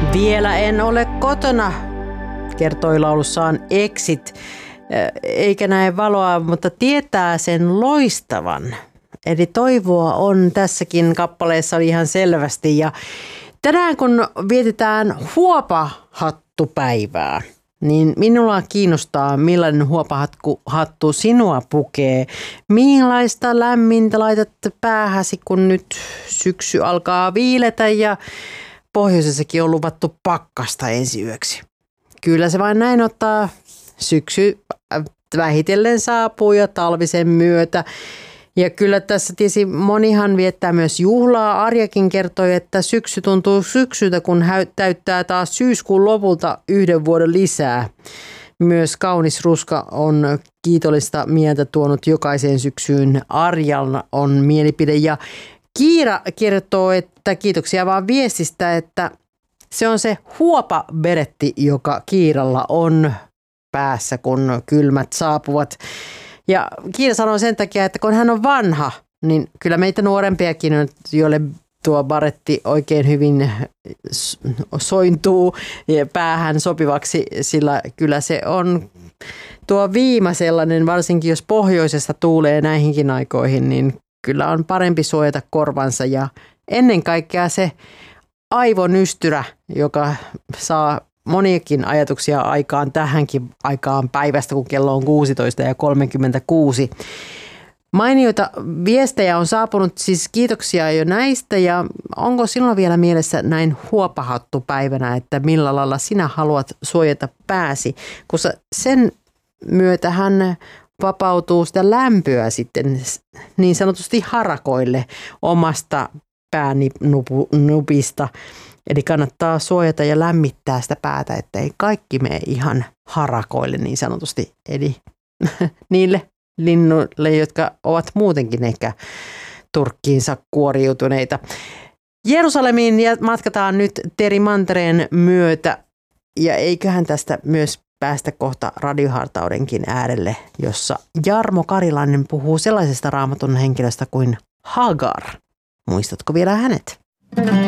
Vielä en ole kotona, kertoi laulussaan Exit, eikä näe valoa, mutta tietää sen loistavan. Eli toivoa on tässäkin kappaleessa ihan selvästi. Ja tänään kun vietetään huopahattupäivää, niin minua kiinnostaa, millainen huopahattu sinua pukee. Millaista lämmintä laitat päähäsi, kun nyt syksy alkaa viiletä ja pohjoisessakin on luvattu pakkasta ensi yöksi. Kyllä se vain näin ottaa. Syksy vähitellen saapuu ja talvisen myötä. Ja kyllä tässä tietysti monihan viettää myös juhlaa. Arjakin kertoi, että syksy tuntuu syksyltä, kun täyttää taas syyskuun lopulta 1 vuoden lisää. Myös kaunis ruska on kiitollista mieltä tuonut jokaiseen syksyyn. Arjalla on mielipide ja Kiira kertoo, että kiitoksia vaan viestistä, että se on se huopaberetti, joka Kiiralla on päässä, kun kylmät saapuvat. Ja Kiira sanoo sen takia, että kun hän on vanha, niin kyllä meitä nuorempiakin on, joille tuo baretti oikein hyvin sointuu päähän sopivaksi, sillä kyllä se on tuo viima sellainen, varsinkin jos pohjoisesta tuulee näihinkin aikoihin, niin kyllä on parempi suojata korvansa ja ennen kaikkea se aivonystyrä, joka saa moniakin ajatuksia aikaan tähänkin aikaan päivästä, kun kello on 16:36. Mainioita viestejä on saapunut, siis kiitoksia jo näistä ja onko sinulla vielä mielessä näin huopahattupäivänä, että millä lailla sinä haluat suojata pääsi, koska sen myötähän vapautuu sitä lämpöä sitten niin sanotusti harakoille omasta päänupista. Eli kannattaa suojata ja lämmittää sitä päätä, ettei kaikki mene ihan harakoille niin sanotusti. Eli niille linnuille, jotka ovat muutenkin ehkä turkkiinsa kuoriutuneita. Jerusalemiin matkataan nyt Teri Mantereen myötä ja eiköhän tästä myös päästä kohta radiohartaudenkin äärelle, jossa Jarmo Karilainen puhuu sellaisesta raamatun henkilöstä kuin Hagar. Muistatko vielä hänet?